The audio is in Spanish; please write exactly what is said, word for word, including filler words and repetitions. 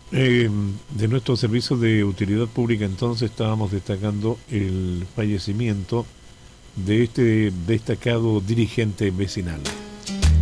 Eh, de nuestro servicio de utilidad pública entonces estábamos destacando el fallecimiento de este destacado dirigente vecinal.